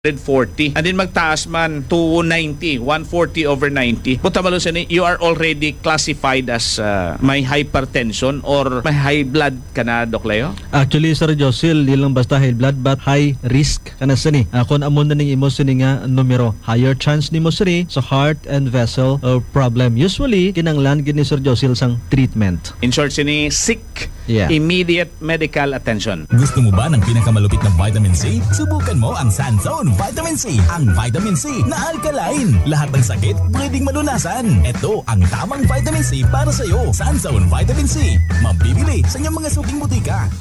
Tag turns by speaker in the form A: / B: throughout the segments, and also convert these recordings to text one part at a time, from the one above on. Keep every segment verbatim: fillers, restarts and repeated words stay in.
A: forty and then magtaas man to ninety, one forty over ninety. Puta malo sa ni, you are already classified as uh, may hypertension or may high blood ka na, Doc Leo?
B: Actually, Sir Josil, di lang basta high blood but high risk ka na sini. Uh, kung amon na ning imo sini nga numero, higher chance ni mo sini sa heart and vessel uh, problem. Usually, kinanglan gini Sir Josil sang treatment.
A: In short, sini sick,
B: yeah.
A: Immediate medical attention.
C: Gusto mo ba ng pinakamalupit na vitamin C? Subukan mo ang Sunzone Vitamin C. Ang vitamin C na alkaline. Lahat ng sakit pwedeng malunasan. Ito ang tamang vitamin C para sa iyo. Sunzone Vitamin C. Mabibili sa inyong mga suking butika.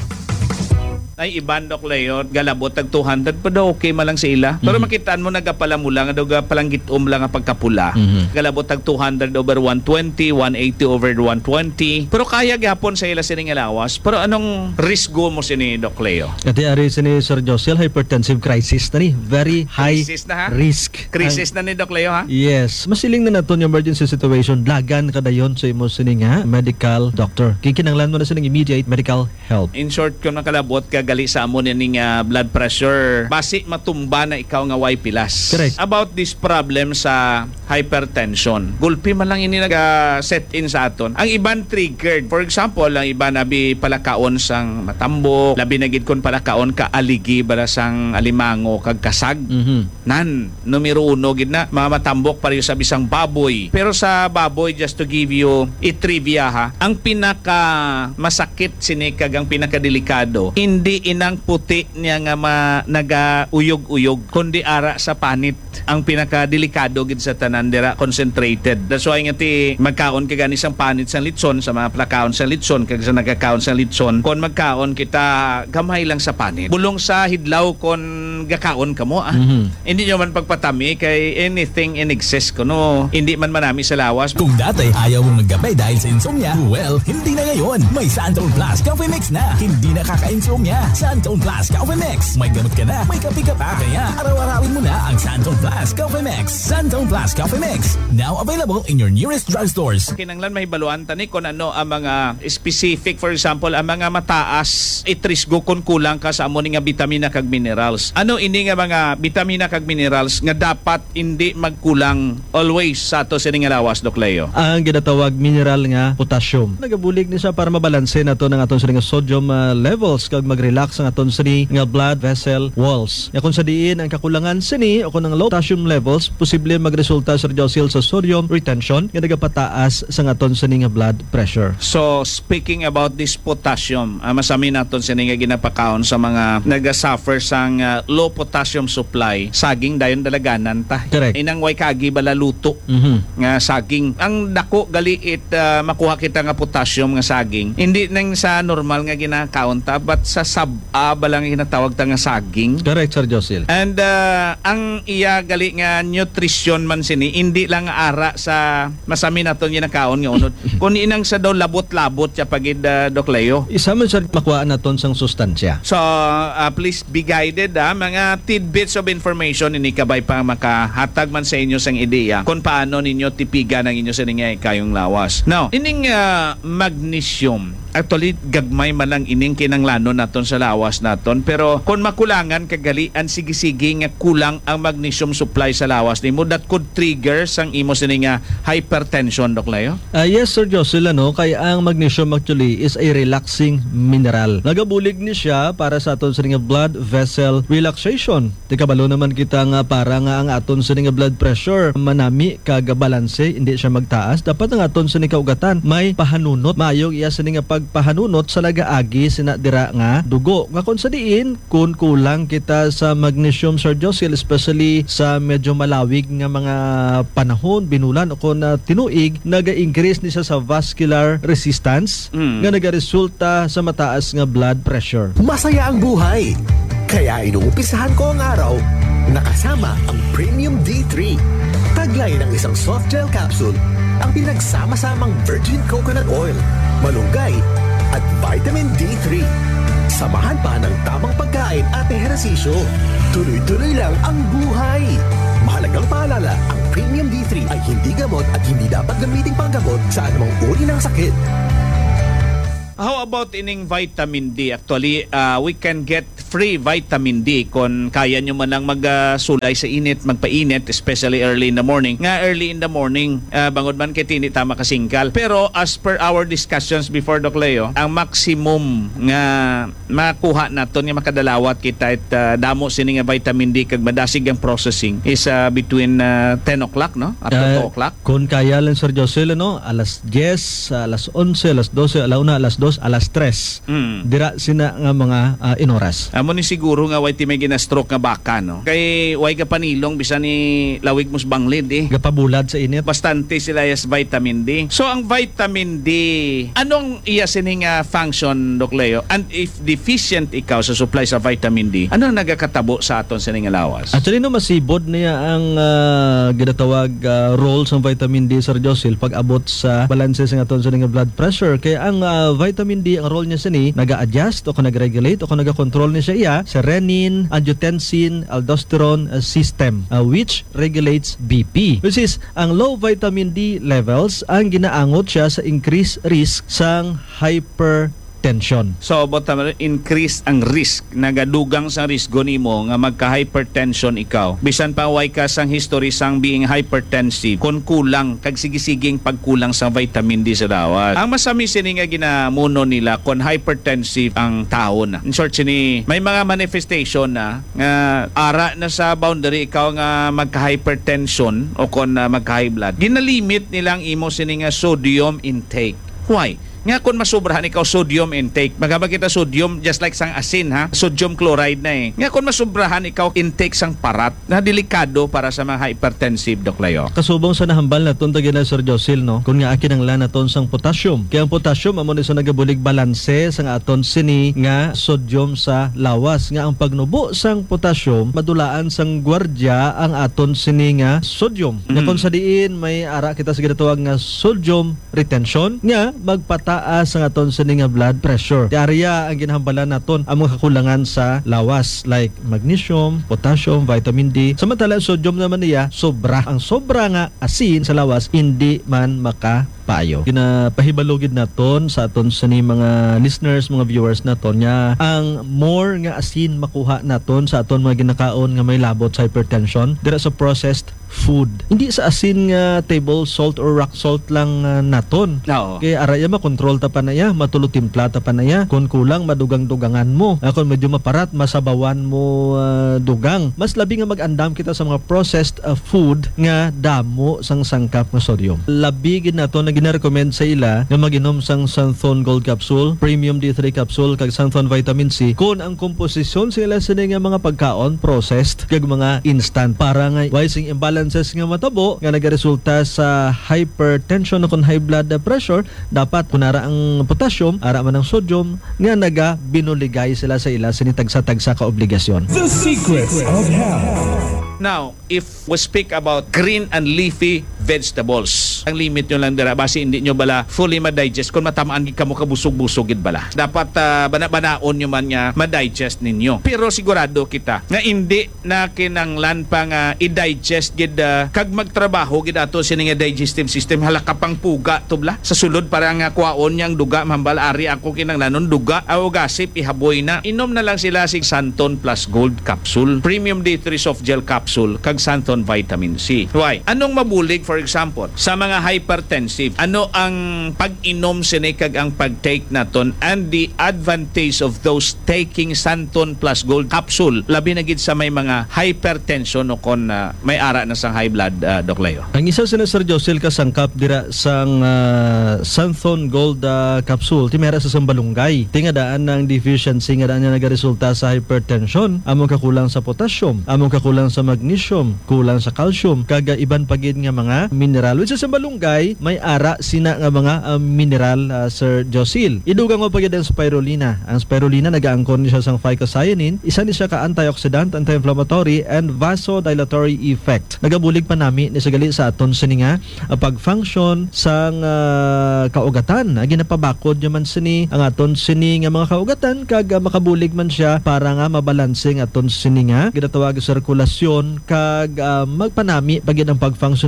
A: Ay iban, Doc Leo, galabot tag two hundred pa daw, okay malang sa ila. Pero mm-hmm. makitaan mo nagapala mo lang, daw palang gitom lang ang pagkapula. Mm-hmm. Galabot tag two hundred over one twenty, one eighty over one twenty. Pero kaya gapon sa ila sining alawas. Pero anong risk go mo sini, Doc Leo?
B: Ati ari sini Sir Josil, hypertensive crisis na ni. Very high
A: crisis na, ha?
B: risk.
A: Crisis ang, na ni Doc Leo, ha?
B: Yes. Masiling na naton yung emergency situation. Lagan kadayon sa imo sini nga medical doctor. Kikinanglan mo na sining immediate medical help.
A: In short, kung nakalabot ka gali sa amon ning uh, blood pressure, basi matumba na ikaw nga way pilas.
B: Correct.
A: About this problem sa hypertension, gulpi man lang ini nag-set in sa aton. Ang iban triggered. For example, ang iban nabi palakaon sang matambok, labi na gid kon palakaon ka aligi bara sang alimango kag kasag.
B: Mm-hmm.
A: Nan, numero uno gid na mga matambok pareho sa bisang baboy. Pero sa baboy, just to give you a trivia ha, ang pinaka masakit sini kag ang pinaka delikado, hindi inang puti niya nga ma, naga-uyog-uyog kundi ara sa panit ang pinaka-delikado gid sa tanan dira, concentrated. That's why nga ti magkaon ka gani sang panit sang litson sa mga plakaon sa litson kag sa nagakaon sa litson, kon magkaon kita gamay lang sa panit. Bulong sa hidlaw kon gakaon kamo ah. Mm-hmm. Hindi nyo man pagpatami kay anything in excess kuno hindi man manami sa lawas.
C: Kung dati ayaw mong maggabay dahil sa insomnia, well, hindi na ngayon. May Sunzone Plus Coffee Mix na. Hindi na kaka-insomnia. Sunzone Plus Coffee Mix. May gamot ka na, may kape ka pa. Kaya araw-arawin mo na ang Sunzone Plus Coffee Mix. Sunzone Plus Coffee Mix. Now available in your nearest drugstores.
A: Kinanglan may baluan tani kung ano ang mga specific, for example, ang mga mataas itrisgo kung kulang ka sa amo nga vitamina kag minerals. Ano ini nga mga vitamina kag minerals nga dapat hindi magkulang always sa ato sining lawas, Doc Leo?
B: Ang ginatawag mineral nga potassium. Nagabulig ni siya para mabalanse nato ng aton sining sodium uh, levels kag mag-relax ang aton sini nga blood vessel walls. Ya kung sa diin ang kakulangan sini o kung ang low potassium levels, posible magresulta Sir Josil sa sodium retention nga nagapataas sa aton sini nga blood pressure.
A: So speaking about this potassium, uh, masami naton sini nga ginapakaon sa mga naga-suffer sang uh, low potassium supply, saging dayon dalaganan ta.
B: Correct.
A: Inang way kagi bala luto.
B: Mm-hmm.
A: Nga saging. Ang dako gali it uh, makuha kita nga potassium nga saging. Hindi nang sa normal nga ginakaon ta but sa sab-a balang ginatawag ta nga saging.
B: Correct, Sir Josil.
A: And uh, ang iya gali nga nutrition man sini hindi lang ara sa masami naton ginakaon nga unod. Kun inang sa daw labot-labot ya pagid uh, Doc Leo.
B: Isa man sa makuha naton sang sustansya.
A: So uh, please be guided ha, mga tidbits of information ini kabay pa makahatag man sa inyo sang ideya kung paano ninyo tipigan ang inyo sa nga kayong lawas. Now, ining uh, magnesium, actually gagmay man lang ining kinanglanon naton sa lawas naton, pero kung makulangan kagalian sige-sige nga kulang ang magnesium supply sa lawas nimo, that could trigger sang imo sini nga hypertension, Doc Leo?
B: Uh, yes, Sir Josil, ano, kaya ang magnesium actually is a relaxing mineral. Nagabulig ni siya para sa aton sa nga blood vessel relaxation. Di kabalo naman kita nga para nga ang aton sa nga blood pressure manami kagabalanse, hindi siya magtaas. Dapat ang aton sa nga kaugatan may pahanunot. Mayong iya sa nga pagpahanunot sa lagaagi sinadira nga dugo. Nga kung sa diin, kung kulang kita sa magnesium, Sir Josil, especially sa medyo malawig nga mga panahon, binulan o kung uh, tinuig, naga-increase ni siya sa vascular resistance mm. nga nagaresulta sa mataas nga blood pressure.
D: Masaya ang buhay. Kaya inuumpisahan ko ang araw nakasama ang Premium D three. Taglay ng isang soft gel capsule, ang pinagsama-samang virgin coconut oil, malunggay at vitamin D three. Samahan pa ng tamang pagkain at ehersisyo. Tuloy-tuloy lang ang buhay. Mahalagang paalala, ang Premium D three ay hindi gamot at hindi dapat gamiting panggamot sa anumang uri ng sakit.
A: How about ining vitamin D? Actually, uh, we can get free vitamin D kung kaya nyo man lang magsulay sa init, magpainit, especially early in the morning. Nga early in the morning, uh, bangod man kay tini tama kasingkal. Pero as per our discussions before, Doc Leo, ang maximum nga makuha naton nga makadalawat kita at uh, damo sini nga vitamin D kag madasig ang processing is uh, between uh, ten o'clock, no? Up to
B: Uh,
A: two o'clock.
B: Kung kaya lang Sir Josel, ano, alas diyes, alas onse, alas dose, alauna, alas dos, alas tres.
A: Mm.
B: Dira sina nga mga uh, inoras.
A: Amo ni siguro nga way ti may gina-stroke nga baka, no? Kay way ka panilong bisan ni lawig mus banglid eh.
B: Gapabulad sa init.
A: Bastante sila yes vitamin D. So ang vitamin D, anong iya sining uh, function, Doc Leo? And if deficient ikaw sa supply sa vitamin D, ano nagakatabo sa aton sining lawas?
B: Actually, no, masibod niya ang uh, ginatawag uh, role sa vitamin D, Sir Josil, pag abot sa balanse sa aton sa blood pressure. Kaya ang uh, vitamin D, ang role niya sini, naga-adjust o kung nag-regulate o kung naga-control niya siya iya sa renin, angiotensin, aldosterone uh, system, uh, which regulates B P. Which is, ang low vitamin D levels ang ginaangot siya sa increased risk sang hypertension.
A: So, but uh, increase ang risk, nagadugang sa risgo nimo nga magka-hypertension ikaw. Bisan pa way ka sang history sang being hypertensive, kung kulang, kag sige-siging pagkulang sa vitamin D sa dawat. Ang masami sini nga ginamuno nila kung hypertensive ang tao na. In short, sini, may mga manifestation na nga ara na sa boundary ikaw nga magka-hypertension o kung uh, magka-high blood. Ginalimit nilang imo sini nga sodium intake. Why? Nga kung masubrahan ikaw sodium intake, magabag kita sodium just like sang asin, ha? Sodium chloride na eh. Nga kung masubrahan ikaw intake sang parat, na delikado para sa mga hypertensive, Doc Leo.
B: Kasubong sa nahambal na ton tagina Sir Josil, no, kung nga akin ang lana ton sang potassium. Kaya ang potassium amo ni sa nagabulig balanse sang aton sini nga sodium sa lawas. Nga ang pagnubo sang potassium madulaan sang gwardya ang aton sini nga sodium.
A: Mm.
B: Nga kung sa diin may ara kita sa ginatawag nga sodium retention, nga magpataas ang aton sini nga blood pressure. Di area ang ginahambalan naton ang mga kakulangan sa lawas like magnesium, potassium, vitamin D. Samantala ang sodium naman niya sobra. Ang sobra nga asin sa lawas hindi man makapayo. Kinapahibalugid naton sa aton sini mga listeners, mga viewers naton nya ang more nga asin makuha naton sa aton mga ginakaon nga may labot sa hypertension dira sa processed food. Hindi sa asin nga table salt or rock salt lang uh, naton.
A: Oo.
B: Kaya araya makontrol ta pa na ya, matulo timpla ta pa na ya. Kung kulang madugang-dugangan mo. Uh, kung medyo maparat masabawan mo uh, dugang. Mas labi nga mag-andam kita sa mga processed uh, food nga damo sang sangkap nga sodium. Labi gid nato na gina-recommend sa ila nga mag-inom sang Santhon Gold Capsule, Premium D three Capsule kag Santhon Vitamin C. Kung ang komposisyon sila sa nga mga pagkaon processed kag mga instant para nga wising imbalances nga matabo nga nagaresulta sa hypertension o kung high blood pressure, dapat kunara ang potassium, ara man ang sodium nga naga binuligay sila sa ila sinitagsa-tagsa ka obligasyon.
C: The secrets of health.
A: Now, if we speak about green and leafy vegetables, ang limit nyo lang dira, basi hindi nyo bala fully ma-digest kung matamaan gid kamo kabusog-busog gid bala. Dapat uh, bana-banaon nyo man nga ma-digest ninyo. Pero sigurado kita nga hindi na kinanglan pa nga i-digest gid uh, kag magtrabaho gid ato sini nga digestive system halaka pang puga tubla sa sulod para nga kuwaon yang duga mambal ari ako kinanglanon duga aw gasip ihaboy na. Inom na lang sila sig Santhon Plus Gold Capsule, Premium D three Soft Gel Capsule kag Santhon Vitamin C. Why? Anong mabulig for example sa mga hypertensive? Ano ang pag-inom sini kag ang pag-take naton and the advantage of those taking Santhon Plus Gold Capsule labi na gid sa may mga hypertension o kon uh, may ara na sang high blood, uh, Doc Leo.
B: Ang isa sa Sir Josil kasangkap dira sang uh, Santhon Gold uh, Capsule timera sa sambalunggay. Tingadaan ng deficiency nga daan nga nagaresulta sa hypertension, among kakulang sa potassium, among kakulang sa magnesium, kulang sa calcium, kaga iban pagid nga mga mineral. Which sa sambalunggay may ara sina nga mga uh, mineral, uh, Sir Josil. Idugang mo pagid ang spirulina. Ang spirulina nagaangkon siya sang phycocyanin, isa ni siya ka antioxidant, anti-inflammatory and vasodilatory effect. Nagabulig pa nami ni sa gali sa aton sini nga uh, pag-function sang uh, kaugatan. Uh, ginapabakod naman sini ang aton sini nga mga kaugatan kag uh, makabulig man siya para nga mabalansing aton sini nga ginatawag sirkulasyon kag uh, magpanami pagid ang pag-functionar sa aton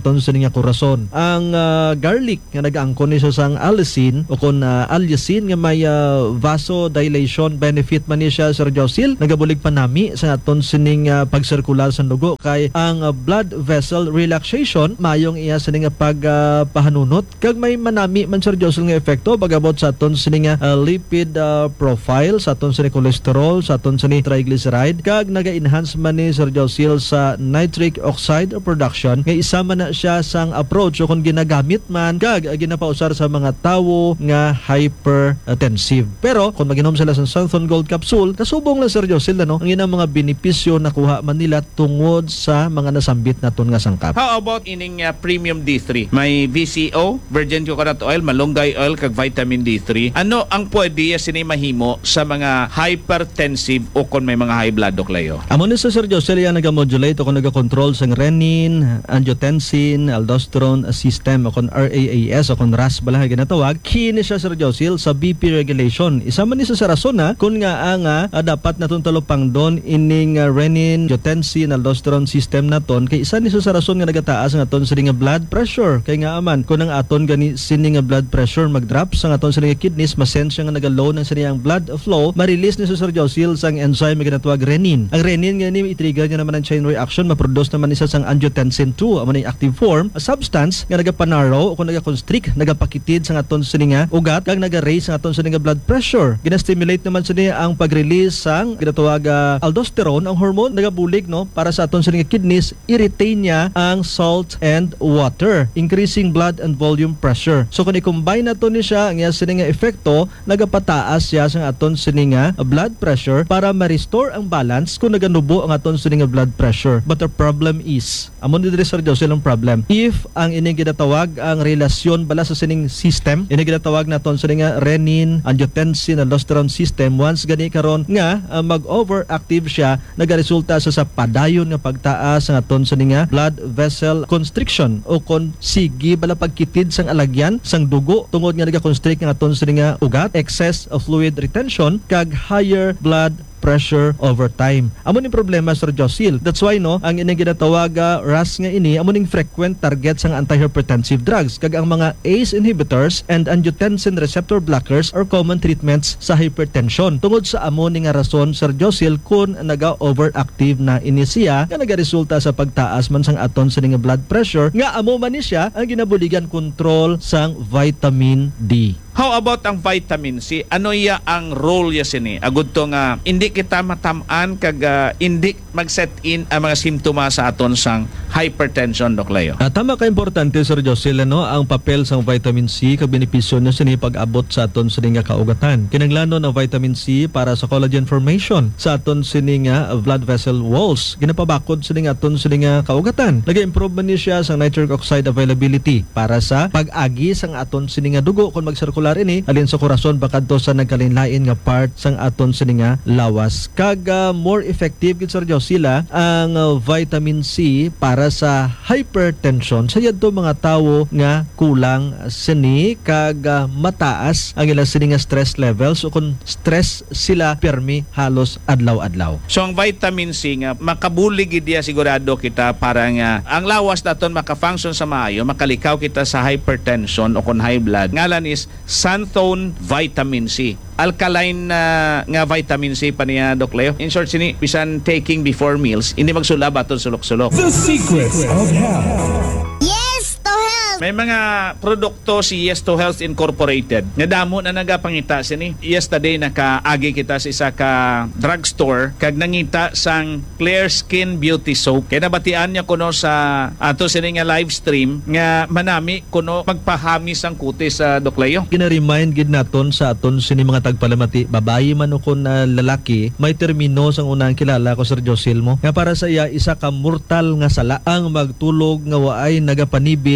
B: aton sini nga kurason. Ang ah, garlic nga nag-angkon ni siya sang allicin o kon uh, allicin nga may uh, vasodilation benefit man ni siya, Sir Josil, nagabulig pa nami sa aton sining uh, pagsirkular sa dugo kay ang uh, blood vessel relaxation mayong iya sining nga pagpahanunot uh, kag may manami man, Sir Josil, nga epekto bagabot sa aton sining nga uh, lipid uh, profile, sa aton sining cholesterol, sa aton sining triglyceride, kag naga-enhance man ni Sir Josil sa nitric oxide production nga isa man na siya sang approach o kung ginagamit man kag uh, ginapausar sa mga tawo nga hypertensive. Pero kung maginom sila sa Southern Gold Capsule, kasubong lang, Sir Josil, ano, ang inang mga benepisyo na kuha man nila tungod sa mga nasambit naton nga sangkap.
A: How about ining uh, premium D three? May V C O, virgin coconut oil, malunggay oil, kag vitamin D three. Ano ang pwede sini mahimo sa mga hypertensive o kung may mga high blood oklayo?
B: Amo ni sa Sir Josil yan naga-modulate o kung naga-control sa renin, angiotensin, aldosterone system o kung R A A S o kung R A S bala ginatawag. Kini siya, Sir Josil, sa B P regulation. Isa man ni sa rason na kung nga ang uh, dapat natong talupang doon ining uh, renin, angiotensin, aldosterone system naton kay isa ni sa rason nga nagataas ang aton sining blood pressure. Kay nga aman kung ang aton gani sining blood pressure mag-drop sa aton sining kidneys, masensya nga naga-low ng sining blood flow, ma-release ni sa Sir Josil sang enzyme nga ginatawag renin. Ang renin nga ni i-trigger niya naman ang chain reaction, ma-produce naman isa sang angiotensin two, amo ni active form, a substance nga nagapanarrow o kung naga-constrict, nagapakitid sa aton sining ugat kag naga-raise ang aton sining blood pressure. Gina-stimulate naman sa niya ang pag-release sang ginatawag uh, aldosterone, ang hormone nagabulig no para sa aton sining kidneys, i-retain niya ang salt and water, increasing blood and volume pressure. So kung i-combine nato ni siya ang iya sining epekto, nagapataas siya sa aton sining blood pressure para ma-restore ang balance kung naganubo ang aton sining blood pressure. But the problem is, amon diri, Sir Josil, ang problem, if ang ining ginatawag ang relasyon bala sa sining system, ining ginatawag naton sining renin, angiotensin, aldosterone system, once gani karon nga uh, mag-overactive siya, nagaresulta sa sa padayon nga pagtaas sa aton sining blood vessel constriction o kon sige bala pagkitid sang alagyan sang dugo tungod nga naga-constrict nga aton sining ugat, excess of fluid retention kag higher blood pressure over time. Amo ning problema, Sir Josil. That's why no, ang ining ginatawag uh, R A S nga ini amo ning frequent target sang antihypertensive drugs kag ang mga A C E inhibitors and angiotensin receptor blockers are common treatments sa hypertension. Tungod sa amo ning nga rason, Sir Josil, kun naga-overactive na ini siya nga nagaresulta sa pagtaas man sang aton sa ning blood pressure nga amo man ni siya ang ginabuligan control sang vitamin D.
A: How about ang vitamin C? Ano iya ang role ya sini? Agud to nga hindi kita matamaan kag uh, hindi mag-set in ang mga simptomas sa aton sang hypertension, Doklayo.
B: Uh, tama ka importante, Sir Josil, no, ang papel sang vitamin C kag benepisyo na sini pag-abot sa aton sining kaugatan. Kinahanglanon ang vitamin C para sa collagen formation sa aton sining blood vessel walls. Ginapabakod sining aton sining kaugatan. Nag-improve man ni siya sa nitric oxide availability para sa pag-agi sang aton sining dugo kung magsirkular ini alin sa korason bakadto sa nagkalinlain nga part sang aton sining lawas. Kag uh, more effective gid, Sir Josila, ang uh, vitamin C para sa hypertension sa yadto mga tawo nga kulang sini kag uh, mataas ang ilang sini nga stress levels o kung stress sila permi halos adlaw-adlaw.
A: So ang vitamin C nga makabulig gid dia sigurado kita para nga ang lawas naton maka-function sa maayo, makalikaw kita sa hypertension o kung high blood. Ngalan is xanthone vitamin C. Alkaline na uh, nga vitamin C pa niya, Doc Leo. In short, sini bisan taking before meals, hindi magsulab aton sulok-sulok.
C: The secrets of health.
E: Yes to health!
A: May mga produkto si Yes to Health Incorporated. Nadamo na nagapangita sini. Yesterday nakaagi kita sa isa ka drugstore kag nangita sang Clear Skin Beauty Soap. Kaya nabatian niya kuno sa ato sini nga live stream nga manami kuno magpahamis ang kutis sa Doc Leo.
B: Gina-remind gid naton sa aton sini mga tagpalamati, babayi man o kun uh, lalaki, may termino sang unang kilala ko, Sir Josil mo, nga para sa iya isa ka mortal nga sala ang magtulog nga waay nagapanibin bis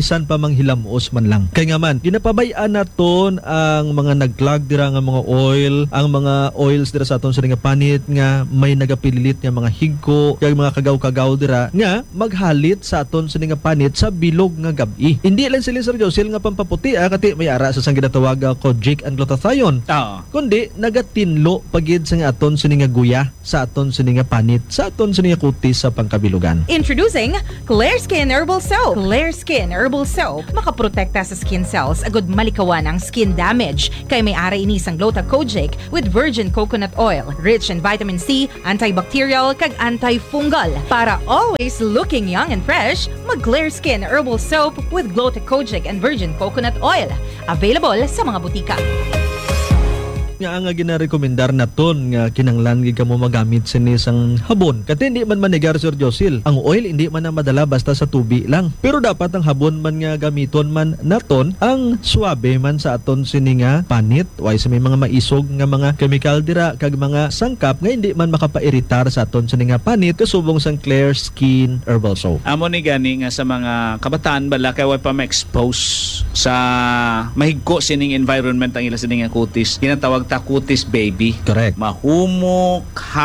B: bisan pa manghilamos man lang. Kaya nga man, ginapabayaan naton ang mga nagklag dira nga mga oil, ang mga oils dira sa aton sa nga panit nga may nagapililit nga mga higko, kag mga kagaw-kagaw dira nga maghalit sa aton sa nga panit sa bilog nga gabi. Hindi lang sila Sir Josil nga pampaputi ah, kati may ara sa sang ginatawag uh, kojic and glutathione.
A: Oo.
B: Kundi nagatinlo pagid sa nga aton sa nga guya sa aton sa nga panit sa aton sa nga kutis sa pangkabilugan.
E: Introducing Clear Skin Herbal Soap. Clear Skin Herbal Soap makaprotekta sa skin cells agud malikawan ang skin damage kay may ara ini sang Glota Kojic with virgin coconut oil rich in vitamin C, antibacterial kag antifungal. Para always looking young and fresh, mag Clear Skin Herbal Soap with Glota Kojic and virgin coconut oil. Available sa mga butika.
B: Nga ang ginarekomendar naton nga kinanglan gid kamo magamit sini sang habon. Kati hindi man manigar Sir Josil. Ang oil hindi man na madala basta sa tubi lang. Pero dapat ang habon man nga gamiton man naton ang suabe man sa aton sini nga panit. Way sa may mga maisog nga mga chemical dira kag mga sangkap nga hindi man makapairitar sa aton sini nga panit kasubong sang Clear Skin Herbal Soap.
A: Amo ni gani nga sa mga kabataan bala kay way pa ma-expose sa mahigko sining environment ang ila sining nga kutis. Ginatawag ta kutis baby.
B: Correct.
A: Mahumok,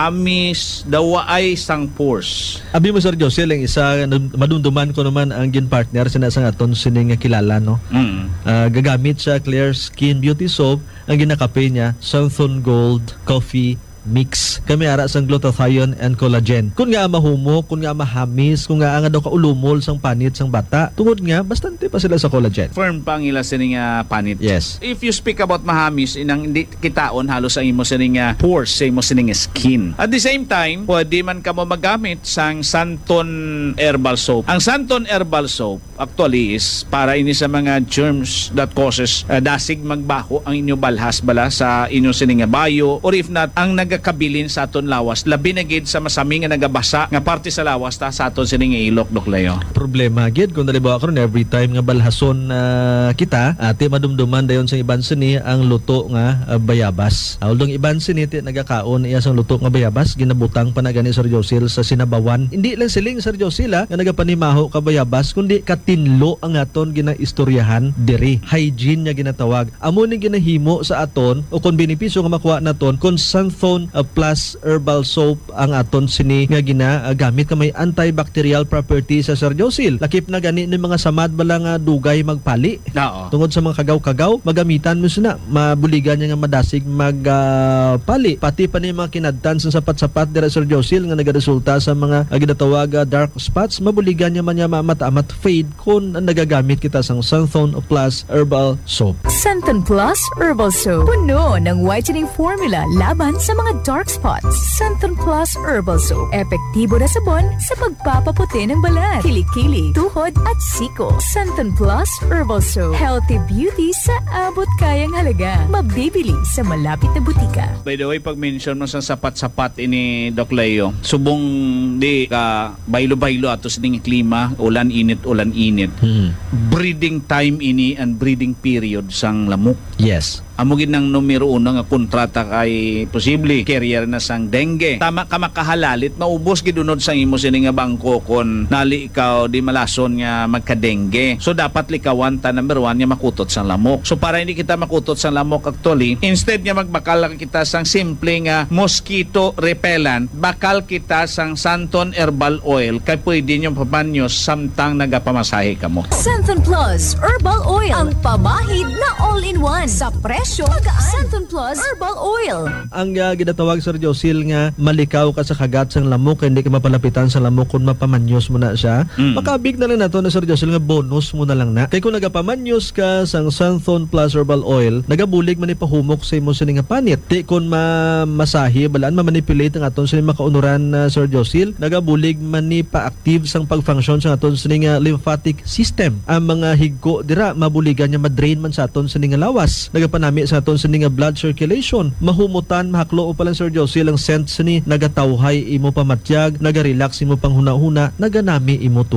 A: hamis, dawa ay sang pores.
B: Abi mo Sir Josil ang isa madumduman ko naman ang gin partner sa sang aton sini nga kilala no.
A: Mm.
B: Uh, gagamit sa Clear Skin Beauty Soap ang ginakape niya Santhon Gold Coffee Mix. Kami ara sang glutathione and collagen. Kung nga mahumok, kung nga mahamis, kung nga nga daw kaulumol sang panit sang bata, tungod nga bastante pa sila sa collagen.
A: Firm pa ang ila sining nga panit.
B: Yes.
A: If you speak about mahamis, inang hindi kitaon halos ang imo sining nga pores sa imo sining nga skin. At the same time, pwede man ka mo magamit sang Santon Herbal Soap. Ang Santon Herbal Soap actually is para ini sa mga germs that causes uh, dasig magbaho ang inyo balhas bala sa inyo sining nga bayo, or if not ang nagakabilin sa aton lawas labi na gid sa masami nga nagabasa nga parte sa lawas ta sa aton sining nga ilok doklayo.
B: Problema gid kung dalibawa karon every time nga balhason uh, kita ate madumduman dayon sa iban sini ang luto nga uh, bayabas. Although iban sini ti nagakaon iya sang luto nga bayabas ginabutang pa na gani Sir Josil sa sinabawan. Hindi lang siling Sir Josil nga nagapanimaho ka bayabas kundi katinlo ang aton ginaistoryahan diri. Hygiene nga ginatawag. Amo ni ginahimo sa aton o kung benepisyo nga makuha naton kung Santhon uh, plus herbal soap ang aton sini nga ginagamit ka may antibacterial property sa Sir Josil. Lakip na gani ni mga samad bala nga dugay magpali.
A: Oo.
B: Tungod sa mga kagaw-kagaw, magamitan mo sina, mabuligan niya nga madasig magpali. Uh, Pati pa ni mga kinadtan sa sapat-sapat dira Sir Josil nga nagaresulta sa mga uh, ginatawag uh, dark spots, mabuligan niya man niya mamata-amat fade kung nagagamit kita sang Santhon plus herbal soap.
F: Santhon Plus Herbal Soap. Puno ng whitening formula laban sa mga dark spots. Santhon Plus Herbal Soap. Epektibo na sabon sa pagpapaputi ng balat, kilikili, tuhod at siko. Santhon Plus Herbal Soap. Healthy beauty sa abot kayang halaga. Mabibili sa malapit na butika.
A: By the way, pag mention mo sa sapat-sapat ini Doc Leo, subong di ka baylo-baylo ato sining klima, ulan init, ulan init.
B: Hmm.
A: Breeding time ini and breeding period sang lamok.
B: Yes.
A: Amo gid nang numero uno nga kontrata kay posible carrier na sang dengue. Tama ka makahalalit, maubos gid unod sang imo sini nga bangko kon nali ikaw di malason nga magka-dengue. So dapat likawan ta number one nga makutot sang lamok. So para hindi kita makutot sang lamok actually, instead nga magbakal lang kita sang simple nga mosquito repellent, bakal kita sang Santhon Herbal Oil kay pwede nyo papanyos samtang nagapamasahe ka mo.
F: Santhon Plus Herbal Oil. Ang pamahid na all-in-one. Sa presyo, magaan. Santhon Plus Herbal Oil.
B: Ang uh, ginatawag Sir Josil nga malikaw ka sa kagat sang lamok, hindi ka mapalapitan sa lamok kung mapamanyos mo na siya. Mm. Makabig na lang nato na Sir Josil nga bonus mo na lang na. Kay kung nagapamanyos ka sang Santhon Plus Herbal Oil, nagabulig man ipahumok sa imo sini nga panit. Di kun mamasahi balaan mamanipulate ang aton sini makaunuran na uh, Sir Josil, nagabulig man ni pa-active sang pag-function sa aton sini nga lymphatic system. Ang mga higko dira mabuligan nya madrain man sa aton sini nga lawas. Nagapanami sa aton sini nga blood circulation. Mahumutan, mahaklo o palang Sir Josil ang scent sini nagatawhay imo pamatyag, nagarelax imo panghuna-huna, naganami imo tulog.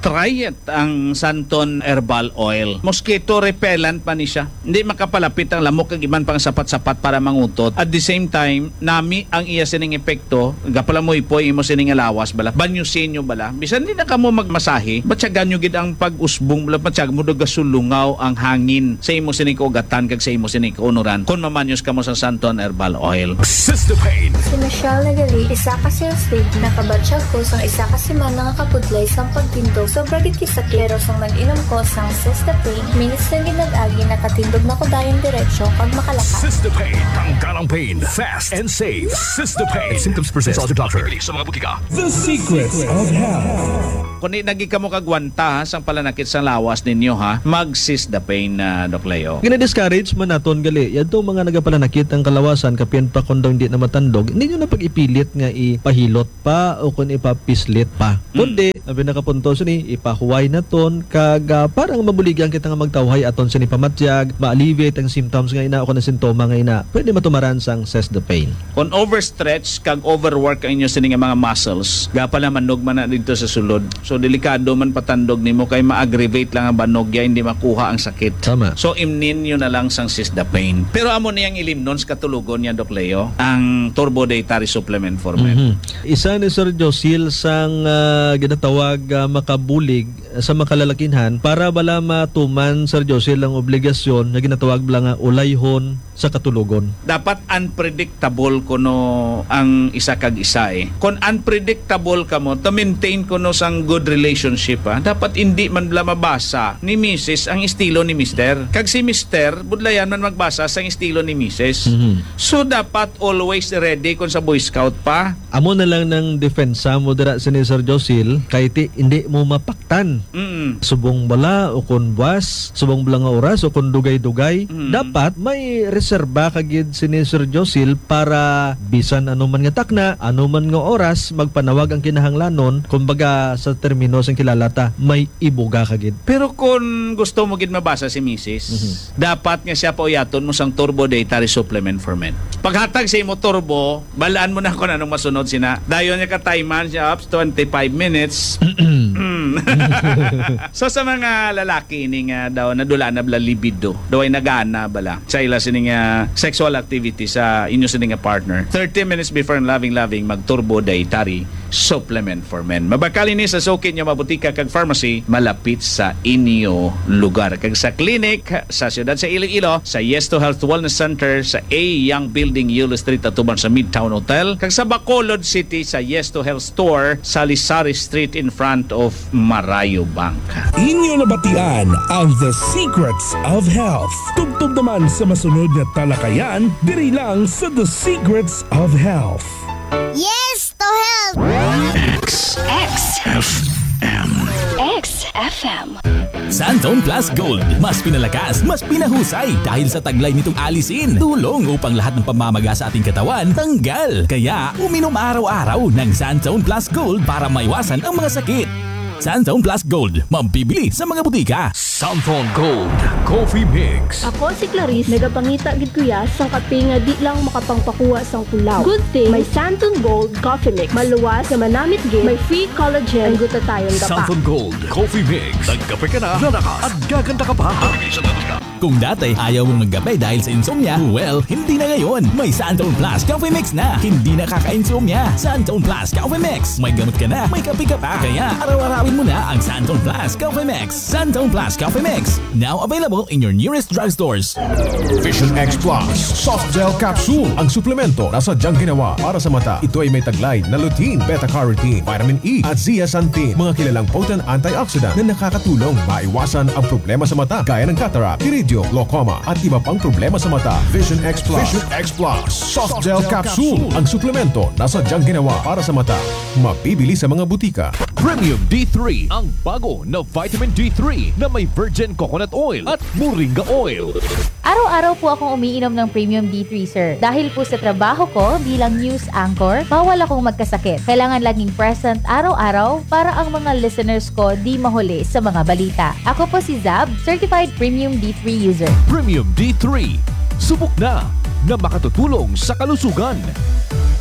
A: try it ang Santon Herbal Oil. Mosquito repellent pa ni siya. Hindi makapalapit ang lamok kag iban pang sapat-sapat para mangutot. At the same time, nami ang iya sining epekto, gapala mo ipoy imo sining alawas bala. Banyusin nyo bala. Bisan di na kamo magmasahe, batyagan nyo gid ang pag-usbong bala, batyagan mo daga sulungaw ang hangin sa imo sining kaugatan kag sa imo sining kaunuran. Kung mamanyos kamo sa Santon Herbal Oil.
C: Sister Pain.
G: Si Michelle Nagali, isa ka sales lady, nakabatsyag ko sang isa ka semana nga kaputlay sang pagtindog. Sobra gid kisakit, pero sang nag-inom ko sang Sister Pain, minutes lang ginag-agi, nakatindog na ko dayon diretsyo kag makalakas.
C: Sister Pain. Tanggal ang pain. Fast and safe. Sister Pain. If symptoms persist, consult your doctor. Sa mga butika.
H: The Secrets of Health.
A: Kung nagi ka mo kagwanta ha, sang palanakit sa lawas ninyo ha, mag-sis the pain na Doc Leo.
B: Gina-discourage man naton gali. Yan to mga nagapalanakit ang kalawasan kapiyan pa kung daw hindi na matandog. Hindi nyo na pag-ipilit nga ipahilot pa o kung ipapislit pa. Kundi, mm. Abi nakapunto sa ni, ipahuway na ton kag uh, parang mabuligan kita nga magtawhay aton sa ni pamatyag, ma-alleviate ang symptoms nga ina o kung na sintoma nga ina. Pwede matumaran sang sis the pain.
A: Kung overstretch kag overwork ang inyo sining mga muscles, gapala manog man na dito sa sulod. So delikado man patandog nimo kay ma-aggravate lang ang banogya, hindi makuha ang sakit.
B: Tama.
A: So imnin nyo na lang sang sis the pain. Pero amo niyang ilimnon sa katulugon niya Doc Leo, ang Turbo Dietary Supplement for Men.
B: Mm-hmm. Isa ni Sir Josil sang uh, ginatawag uh, makabulig uh, sa makalalakinhan para bala matuman Sir Josil ang obligasyon na ginatawag bala nga ulayhon sa katulugon.
A: Dapat unpredictable kuno ang isa kag isa eh. Kung unpredictable ka mo, to maintain kuno sang good relationship ha, dapat hindi man bala mabasa ni Missus ang estilo ni Mister. Kag si Mister, budlayan man magbasa sang estilo ni Missus.
B: Mm-hmm.
A: So dapat always ready kung sa Boy Scout pa.
B: Amo na lang ng depensa mo dira si Sir Josil kay ti hindi mo mapaktan.
A: Mm.
B: Subong bala o kun buwas, subong bala nga oras o kun dugay-dugay.
A: Mm.
B: Dapat may reserba kagid si Sir Josil para bisan ano man nga takna, ano man nga oras magpanawag ang kinahanglanon, kumbaga sa termino sang kilalata, may ibuga kagid.
A: Pero kung gusto mo gid mabasa si Missus,
B: Mm-hmm.
A: dapat nga siya pauyaton mo sang Turbo Dietary Supplement for Men. Paghatag sa imo turbo, balaan mo na kung anong masunod sina. Dayon niya ka-timean siya up to twenty-five minutes. So sa mga lalaki ning uh, daw nadula na bala libido, daw ay nagana bala sa ila sining uh, sexual activity sa inyo sining partner. thirty minutes before loving loving mag Turbo Dietary Supplement for Men. Mabakali ni sa sukin nyo mabutika kag pharmacy malapit sa inyo lugar. Kag sa clinic sa siyudad sa Iloilo, sa Yes to Health Wellness Center sa A Young Building, Yulo Street atuban sa Midtown Hotel. Kag sa Bacolod City sa Yes to Health Store sa Lisari Street in front of Marayo Bank.
H: Inyo nabatian ang The Secrets of Health. Tugtog naman sa masunod na talakayan, diri lang sa The Secrets of Health.
I: Yes to Health!
C: X F M.
F: X F M.
C: Santon Plus Gold. Mas pinalakas, mas pinahusay dahil sa taglay nitong alisin. Tulong upang lahat ng pamamaga sa ating katawan tanggal. Kaya uminom araw-araw ng Santon Plus Gold para maiwasan ang mga sakit. Santon Plus Gold, mabibili sa mga butika. Santon Gold Coffee Mix.
J: Ako si Clarice, nagapangita gid kuya sang kape nga di lang makapangpakuha sang kulaw. Good thing, may Santon Gold Coffee Mix. Maluwas na manamit gid, may free collagen, ang glutathione ka pa.
C: Santon Gold Coffee Mix. Nagkape ka na, lalakas at gaganda ka pa. Kung dati ayaw mong maggabi dahil sa insomnia, well, hindi na ngayon. May Santon Plus Coffee Mix na. Hindi na kaka-insomnia. Santon Plus Coffee Mix. May gamot ka na, may kape ka pa. Kaya araw-arawin mo na ang Santon Plus Coffee Mix. Santon Plus Coffee Mix. Now available in your nearest drugstores.
K: Vision X Plus Soft Gel Capsule. Ang suplemento na sadyang ginawa para sa mata. Ito ay may taglay na lutein, beta-carotene, vitamin E at zeaxanthin. Mga kilalang potent antioxidant na nakakatulong maiwasan ang problema sa mata gaya ng cataract, iridium, glaucoma at iba pang problema sa mata. Vision X Plus Vision X Plus Soft Gel Capsule. Ang suplemento na sadyang ginawa para sa mata. Mabibili sa mga butika.
C: Premium D three, ang bago na vitamin D three na may virgin coconut oil at moringa oil.
L: Araw-araw po akong umiinom ng Premium D three, sir. Dahil po sa trabaho ko bilang news anchor, bawal akong magkasakit. Kailangan laging present araw-araw para ang mga listeners ko di mahuli sa mga balita. Ako po si Zab, Certified Premium D three user.
C: Premium D three, subok na na makatutulong sa kalusugan.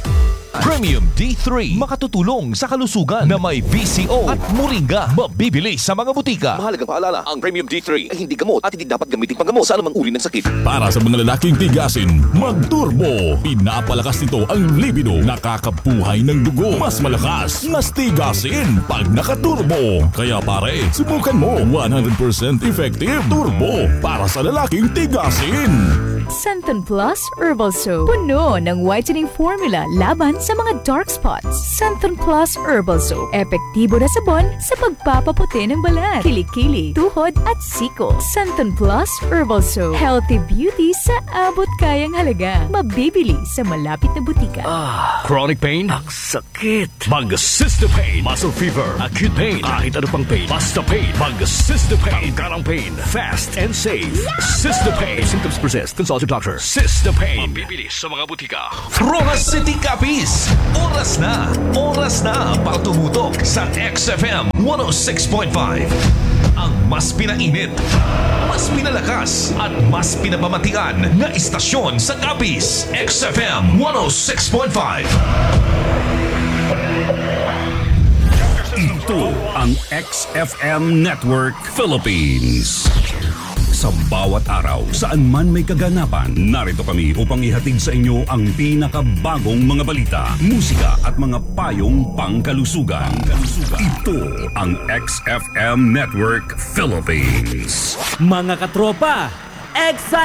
M: Premium D three makatutulong sa kalusugan na may B C O at moringa. Mabibili sa mga butika.
N: Mahalagang paalala, ang Premium D three ay hindi gamot at hindi dapat gamitin panggamot sa anumang uri ng sakit.
C: Para sa mga lalaking tigasin, mag-turbo. Pinapalakas nito ang libido. Nakakabuhay ng dugo. Mas malakas, mas tigasin pag nakaturbo. Kaya pare, subukan mo. one hundred percent effective turbo para sa lalaking tigasin.
F: Santon Plus Herbal Soap. Puno ng whitening formula laban sa mga dark spots. Santon Plus Herbal Soap. Epektibo na sabon sa pagpapaputi ng balat, kilikili, tuhod at siko. Santon Plus Herbal Soap. Healthy beauty sa abot kayang halaga. Mabibili sa malapit na butika.
O: Ah, chronic pain? Ang sakit. Mag-Cystopain. Muscle fever. Acute pain. Kahit ano pang pain. Basta pain. Mag-Cystopain. Tanggalang pain. Fast and safe. Cystopain. Symptoms persist. Consult your doctor. Cystopain. Mabibili sa mga butika.
M: Rojas City Capiz. Oras na. Oras na para tumutok sa X F M one oh six point five. Ang mas pinainit, mas pinalakas at mas pinabamatian na istasyon sa Capiz. X F M one oh six point five.
P: Ito ang X F M Network Philippines. Sa bawat araw, saan man may kaganapan, narito kami upang ihatid sa inyo ang pinakabagong mga balita, musika at mga payong pangkalusugan. Ito ang X F M Network Philippines.
Q: Mga katropa, X